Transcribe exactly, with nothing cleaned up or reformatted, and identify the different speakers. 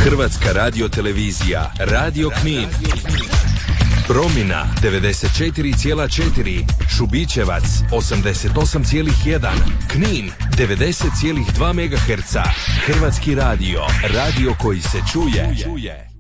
Speaker 1: Hrvatska radiotelevizija, Radio Knin. Promina devedeset četiri zarez četiri, Šubićevac osamdeset osam zarez jedan, Knin devedeset zarez dva megaherca. Hrvatski radio, radio koji se čuje.